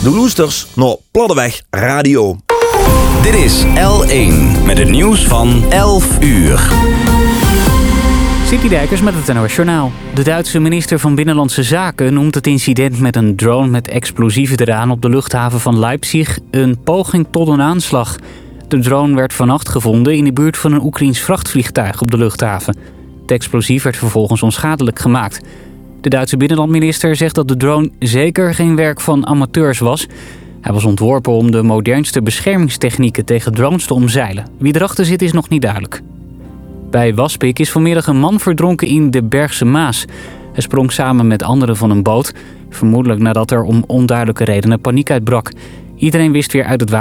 De Loesters naar Platteweg Radio. Dit is L1 met het nieuws van 11 uur. Citydijkers met het NOS Journaal. De Duitse minister van Binnenlandse Zaken noemt het incident met een drone met explosieven eraan op de luchthaven van Leipzig een poging tot een aanslag. De drone werd vannacht gevonden in de buurt van een Oekraïens vrachtvliegtuig op de luchthaven. Het explosief werd vervolgens onschadelijk gemaakt. De Duitse binnenlandminister zegt dat de drone zeker geen werk van amateurs was. Hij was ontworpen om de modernste beschermingstechnieken tegen drones te omzeilen. Wie erachter zit is nog niet duidelijk. Bij Waspik is vanmiddag een man verdronken in de Bergse Maas. Hij sprong samen met anderen van een boot, vermoedelijk nadat er om onduidelijke redenen paniek uitbrak. Iedereen wist weer uit het water